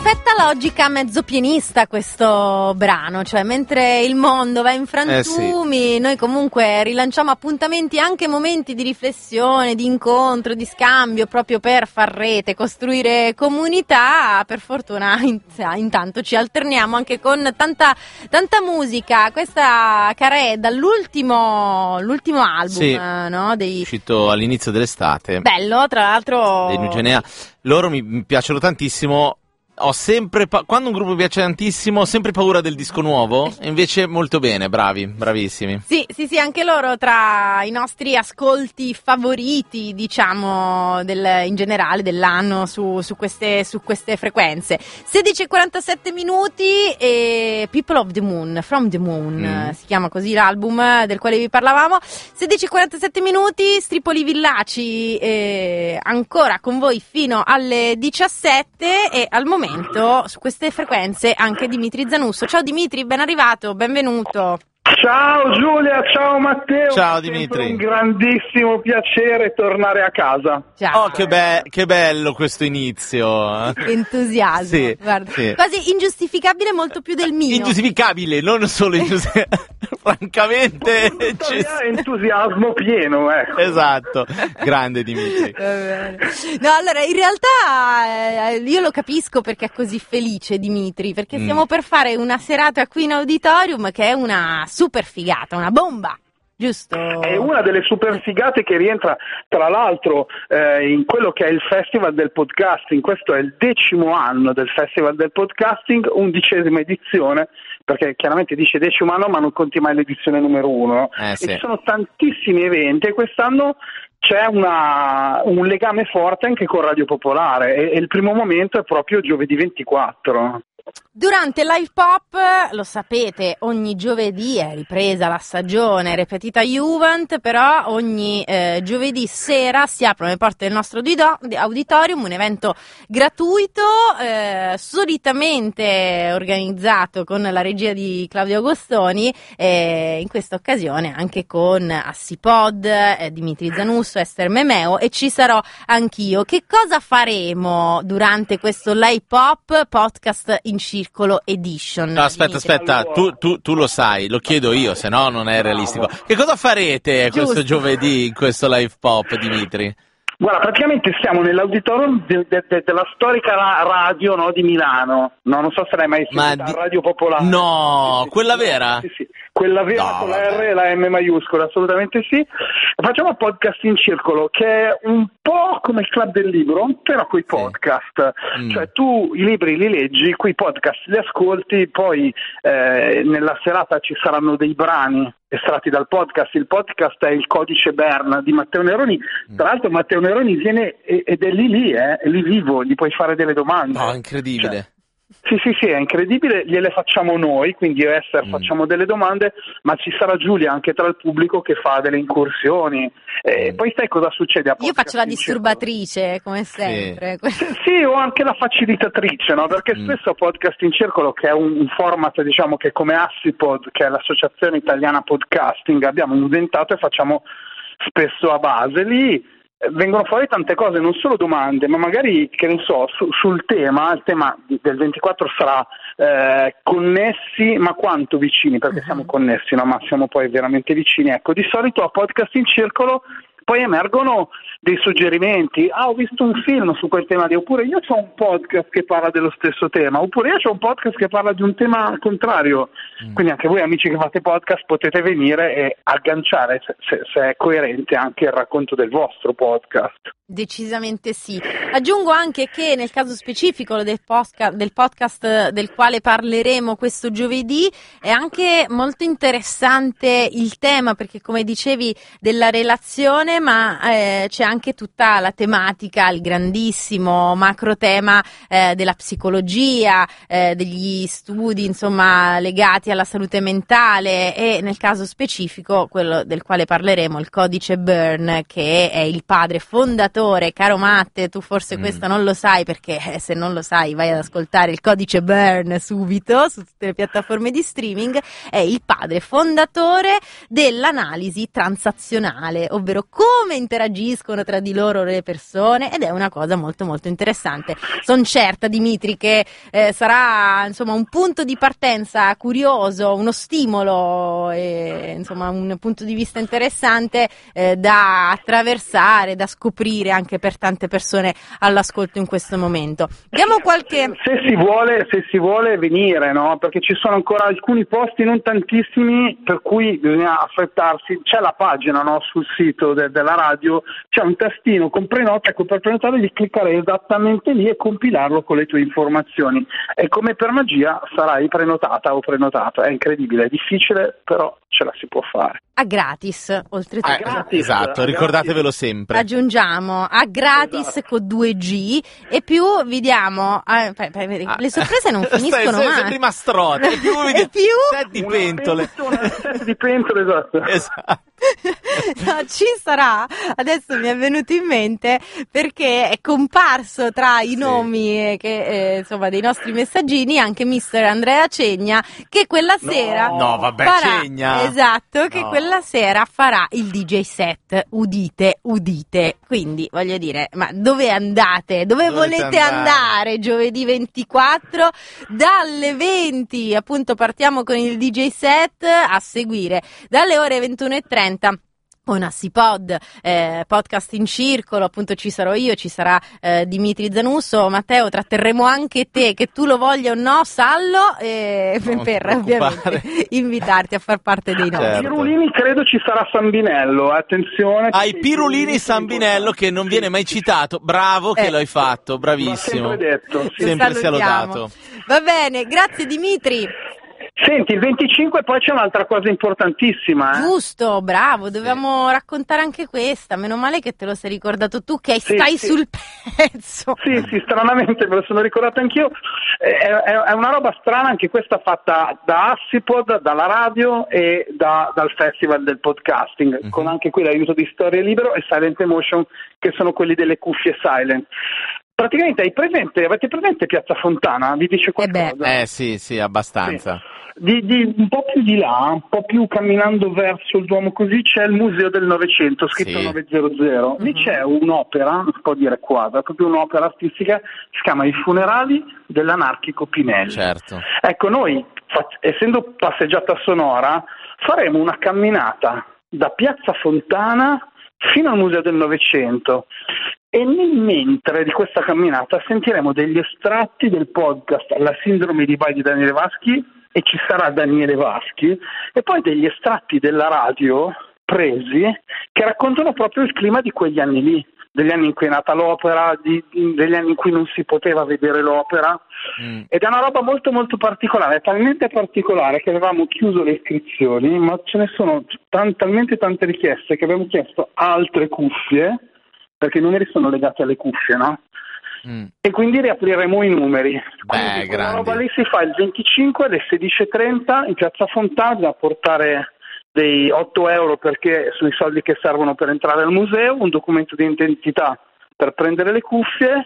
perfetta logica mezzo pienista questo brano, cioè mentre il mondo va in frantumi, noi comunque rilanciamo appuntamenti, anche momenti di riflessione, di incontro, di scambio, proprio per far rete, costruire comunità. Per fortuna intanto ci alterniamo anche con tanta musica. Questa Carè dall'ultimo album, no? Uscito all'inizio dell'estate. Bello, tra l'altro. Dei Nugenea. Loro mi piacciono tantissimo. Ho sempre quando un gruppo mi piace tantissimo ho sempre paura del disco nuovo, e invece molto bene, bravissimi. Sì, anche loro tra i nostri ascolti favoriti, diciamo, in generale dell'anno su queste frequenze. 16:47 minuti e People of the Moon, From the Moon, si chiama così l'album del quale vi parlavamo. 16:47 minuti, Stripoli Villaci ancora con voi fino alle 17 e al momento su queste frequenze anche Dimitri Zanusso. Ciao Dimitri, ben arrivato, benvenuto. Ciao Giulia, ciao Matteo. Ciao Dimitri. È un grandissimo piacere tornare a casa. Ciao. Oh, che bello questo inizio. Che entusiasmo. Sì, guarda. sì. Quasi ingiustificabile, molto più del mio. Ingiustificabile, non solo francamente. Entusiasmo pieno, ecco. Esatto, grande Dimitri. No, allora, in realtà io lo capisco perché è così felice Dimitri, perché stiamo per fare una serata qui in auditorium che è una super figata, una bomba. Giusto. È una delle super figate che rientra tra l'altro in quello che è il Festival del Podcasting. Questo è il 10° anno del Festival del Podcasting, 11ª edizione, perché chiaramente dice 10° anno ma non conti mai l'edizione numero 1. Sì. E ci sono tantissimi eventi e quest'anno c'è un legame forte anche con Radio Popolare e il primo momento è proprio giovedì 24. Durante Live Pop, lo sapete, ogni giovedì è ripresa la stagione Repetita Juvent, però ogni giovedì sera si aprono le porte del nostro auditorium, un evento gratuito, solitamente organizzato con la regia di Claudio Agostoni, in questa occasione anche con Assipod, Dimitri Zanusso, Esther Memeo, e ci sarò anch'io. Che cosa faremo durante questo Live Pop Podcast in Circolo Edition? No, aspetta, tu lo sai, lo chiedo io, se no non è realistico. Che cosa farete questo giovedì in questo Live Pop, Dimitri? Guarda, praticamente siamo nell'auditorium della storica radio, no, di Milano. No, non so se l'hai mai sentita, Radio Popolare. No, quella vera? Sì. Quella vera, con la R e la M maiuscola, assolutamente sì. Facciamo Podcast in Circolo, che è un po' come il Club del Libro, però coi podcast. Cioè tu i libri li leggi, quei podcast li ascolti, poi nella serata ci saranno dei brani estratti dal podcast. Il podcast è il Codice Bern di Matteo Neroni. Tra l'altro Matteo Neroni viene ed è lì, è lì vivo, gli puoi fare delle domande. No, incredibile. Sì, è incredibile, gliele facciamo noi, quindi io e Esther facciamo delle domande, ma ci sarà Giulia anche tra il pubblico che fa delle incursioni. Poi sai cosa succede a podcast? Io faccio la disturbatrice, come sempre. Sì, o anche la facilitatrice, no? Perché spesso Podcast in Circolo, che è un format, diciamo, che come Assipod, che è l'Associazione Italiana Podcasting, abbiamo inventato e facciamo spesso a base. Lì vengono fuori tante cose, non solo domande, ma magari, che ne so, sul tema, il tema del 24 sarà connessi, ma quanto vicini, perché siamo connessi, no? Ma siamo poi veramente vicini. Ecco, di solito a Podcast in Circolo poi emergono dei suggerimenti. Ho visto un film su quel tema oppure io ho un podcast che parla dello stesso tema, oppure io ho un podcast che parla di un tema al contrario. Quindi anche voi amici che fate podcast potete venire e agganciare, se è coerente, anche il racconto del vostro podcast. Decisamente sì. Aggiungo anche che nel caso specifico del podcast del quale parleremo questo giovedì è anche molto interessante il tema, perché come dicevi della relazione, ma c'è anche tutta la tematica, il grandissimo macro tema della psicologia, degli studi insomma legati alla salute mentale, e nel caso specifico quello del quale parleremo, il Codice Bern, che è il padre fondatore. Caro Matte, tu forse questo non lo sai, perché se non lo sai vai ad ascoltare il Codice Bern subito su tutte le piattaforme di streaming. È il padre fondatore dell'analisi transazionale, ovvero come interagiscono tra di loro le persone, ed è una cosa molto molto interessante. Sono certa, Dimitri, che sarà insomma un punto di partenza curioso, uno stimolo e insomma un punto di vista interessante da attraversare, da scoprire anche per tante persone all'ascolto in questo momento. Diamo qualche... Se si vuole venire, no? Perché ci sono ancora alcuni posti, non tantissimi, per cui bisogna affrettarsi. C'è la pagina, no? Sul sito della radio, c'è un tastino con prenota, ecco, per prenotare devi cliccare esattamente lì e compilarlo con le tue informazioni, e come per magia sarai prenotata o prenotato. È incredibile, è difficile, però ce la si può fare. A gratis, oltretutto. Gratis, esatto, ricordatevelo sempre. Aggiungiamo a gratis, esatto, con 2G, e più vi diamo le sorprese non finiscono mai. Sembri Mastrotti, e più set di pentole. Set di pentole, esatto. Esatto. No, ci sarà, adesso mi è venuto in mente, perché è comparso tra i nomi insomma dei nostri messaggini anche mister Andrea Cegna, che quella sera farà, Cegna, esatto, che quella sera farà il DJ set. Udite, quindi voglio dire, ma dove andate? Dove volete andare giovedì 24 dalle 20? Appunto partiamo con il DJ set, a seguire dalle ore 21:30 con Assipod, podcast in circolo, appunto ci sarò io, ci sarà Dimitri Zanusso. Matteo, tratterremo anche te, che tu lo voglia o no, Sallo, per ovviamente invitarti a far parte dei nostri. Certo. Pirulini credo ci sarà Sambinello, attenzione. Ai Pirulini Sambinello, che non viene mai citato, bravo che l'hai fatto, bravissimo. Sempre detto. Sì. Sempre sia lodato. Va bene, grazie Dimitri. Senti, il 25 poi c'è un'altra cosa importantissima. Giusto, bravo, dovevamo raccontare anche questa. Meno male che te lo sei ricordato tu, che stai sul pezzo. Sì, stranamente me lo sono ricordato anch'io. È una roba strana, anche questa, fatta da Assipod, dalla radio e dal Festival del Podcasting, con anche qui l'aiuto di Storia Libero e Silent Emotion, che sono quelli delle cuffie Silent. Praticamente avete presente Piazza Fontana? Vi dice qualcosa? Sì, abbastanza. Sì. Di un po' più di là, un po' più camminando verso il Duomo, così c'è il Museo del Novecento, scritto 900. Lì c'è un'opera, non si può dire quadra, proprio un'opera artistica, si chiama I funerali dell'anarchico Pinelli. Certo. Ecco, noi, essendo passeggiata sonora, faremo una camminata da Piazza Fontana fino al Museo del Novecento. E nel mentre di questa camminata sentiremo degli estratti del podcast La Sindrome di Vai di Daniele Vaschi, e ci sarà Daniele Vaschi, e poi degli estratti della radio presi che raccontano proprio il clima di quegli anni lì, degli anni in cui è nata l'opera, degli anni in cui non si poteva vedere l'opera. Ed è una roba molto molto particolare, è talmente particolare che avevamo chiuso le iscrizioni, ma ce ne sono talmente tante richieste che abbiamo chiesto altre cuffie, perché i numeri sono legati alle cuffie, no? E quindi riapriremo i numeri. Quindi quella roba lì si fa il 25 alle 16:30 in Piazza Fontana, da portare dei 8 euro, perché sono i soldi che servono per entrare al museo, un documento di identità per prendere le cuffie.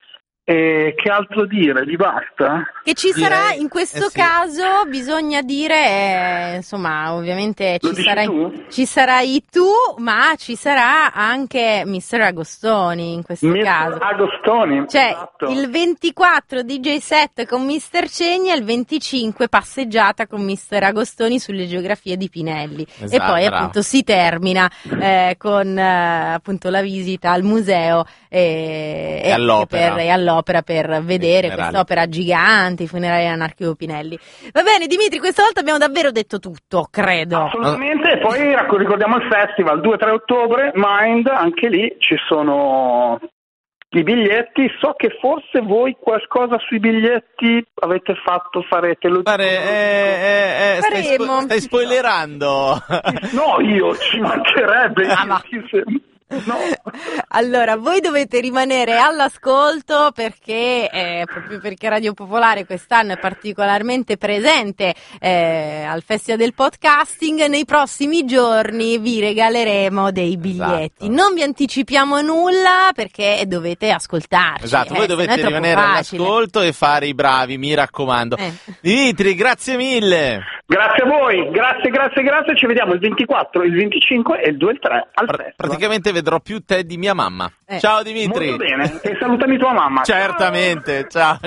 E che altro dire? Vi basta? Che ci sarà in questo caso, bisogna dire, insomma, ovviamente ci sarai tu, ma ci sarà anche Mister Agostoni in questo caso. Agostoni, cioè esatto. Il 24 DJ set con Mister Cegna e il 25 passeggiata con Mister Agostoni sulle geografie di Pinelli. Esatto, e poi appunto si termina con appunto la visita al museo e all'opera per vedere quest'opera gigante, i funerali anarchico Pinelli. Va bene Dimitri, questa volta abbiamo davvero detto tutto, credo. Assolutamente, e poi ricordiamo il festival 2-3 ottobre, Mind, anche lì ci sono i biglietti. So che forse voi qualcosa sui biglietti farete, lo faremo. Stai spoilerando. No, io ci mancherebbe. No. Allora, voi dovete rimanere all'ascolto, perché proprio perché Radio Popolare quest'anno è particolarmente presente al Festival del Podcasting. Nei prossimi giorni vi regaleremo dei biglietti. Esatto. Non vi anticipiamo nulla perché dovete ascoltarci. Esatto, voi dovete rimanere all'ascolto e fare i bravi, mi raccomando. Dimitri, grazie mille. Grazie a voi, grazie, ci vediamo il 24, il 25 e il 2 e il 3 al festival. Praticamente vedrò più te di mia mamma. Ciao Dimitri. Molto bene, e salutami tua mamma. Certamente, ciao.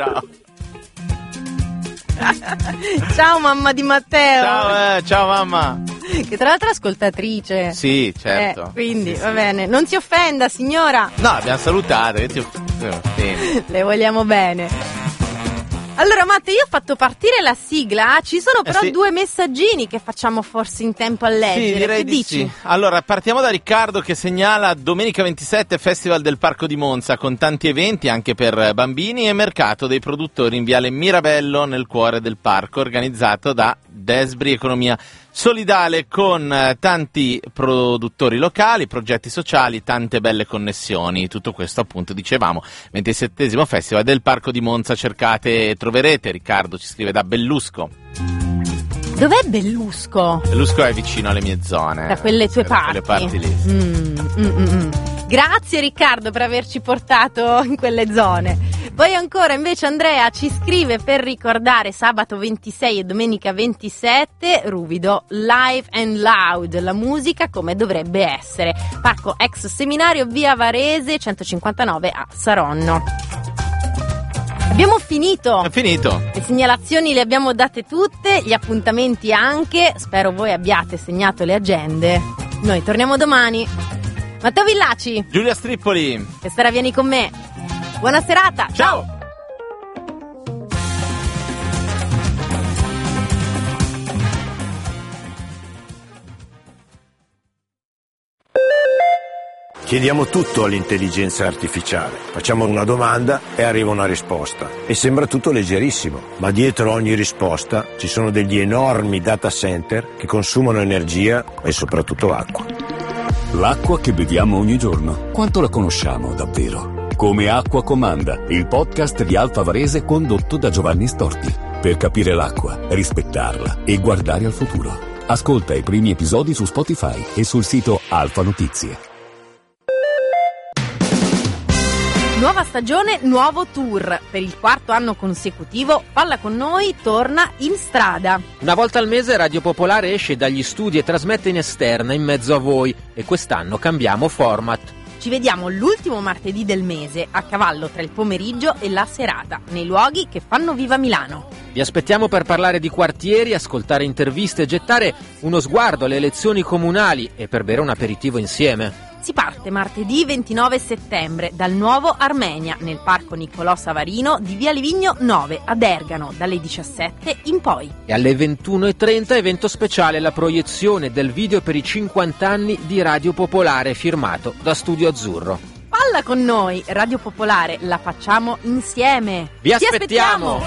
Ciao mamma di Matteo. Ciao mamma. Che tra l'altro è ascoltatrice. Sì, certo. Quindi sì, va bene, non si offenda signora. No, abbiamo salutato. Le vogliamo bene. Allora Matte, io ho fatto partire la sigla, ci sono però due messaggini che facciamo forse in tempo a leggere. Sì, direi che di dici? sì. Allora, partiamo da Riccardo che segnala domenica 27 Festival del Parco di Monza con tanti eventi anche per bambini e mercato dei produttori in Viale Mirabello nel cuore del parco, organizzato da Desbri Economia Solidale con tanti produttori locali, progetti sociali, tante belle connessioni. Tutto questo appunto dicevamo, 27esimo Festival del Parco di Monza, cercate e troverete. Riccardo ci scrive da Bellusco. Dov'è Bellusco? Bellusco è vicino alle mie zone. Da quelle tue parti. Da quelle parti lì. Grazie Riccardo per averci portato in quelle zone. Poi ancora invece Andrea ci scrive per ricordare sabato 26 e domenica 27 Ruvido Live and Loud, la musica come dovrebbe essere. Parco ex seminario via Varese 159 a Saronno. Abbiamo finito. È finito. Le segnalazioni le abbiamo date tutte, gli appuntamenti anche. Spero voi abbiate segnato le agende. Noi torniamo domani. Matteo Villaci, Giulia Strippoli, che sera vieni con me. Buona serata. Ciao. Chiediamo tutto all'intelligenza artificiale. Facciamo una domanda e arriva una risposta. E sembra tutto leggerissimo, ma dietro ogni risposta ci sono degli enormi data center che consumano energia e soprattutto acqua. L'acqua che beviamo ogni giorno, quanto la conosciamo davvero? Come Acqua Comanda, il podcast di Alfa Varese condotto da Giovanni Storti. Per capire l'acqua, rispettarla e guardare al futuro. Ascolta i primi episodi su Spotify e sul sito Alfa Notizie. Nuova stagione, nuovo tour. Per il 4º anno consecutivo Palla con noi torna in strada. Una volta al mese Radio Popolare esce dagli studi e trasmette in esterna in mezzo a voi e quest'anno cambiamo format. Ci vediamo l'ultimo martedì del mese a cavallo tra il pomeriggio e la serata nei luoghi che fanno viva Milano. Vi aspettiamo per parlare di quartieri, ascoltare interviste e gettare uno sguardo alle elezioni comunali e per bere un aperitivo insieme. Si parte martedì 29 settembre dal Nuovo Armenia nel Parco Niccolò Savarino di Via Livigno 9 ad Ergano dalle 17 in poi. E alle 21:30 evento speciale, la proiezione del video per i 50 anni di Radio Popolare firmato da Studio Azzurro. Palla con noi, Radio Popolare, la facciamo insieme. Vi aspettiamo!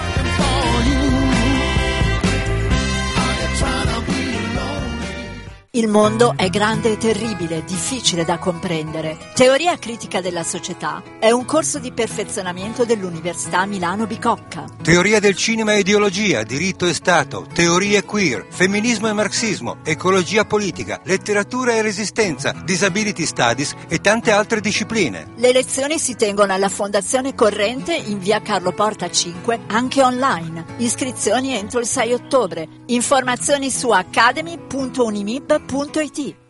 Il mondo è grande e terribile, difficile da comprendere. Teoria critica della società è un corso di perfezionamento dell'Università Milano Bicocca. Teoria del cinema e ideologia, diritto e Stato, teorie queer, femminismo e marxismo, ecologia politica, letteratura e resistenza, disability studies e tante altre discipline. Le lezioni si tengono alla Fondazione Corrente in via Carlo Porta 5, anche online. Iscrizioni entro il 6 ottobre. Informazioni su academy.unimib.it.